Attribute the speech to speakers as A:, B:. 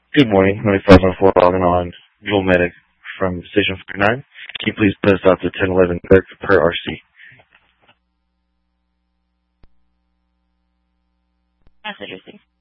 A: Good morning, 9514 logging on Dual Medic from Station 49. Can you please put us out to 1011 per RC?
B: Message received.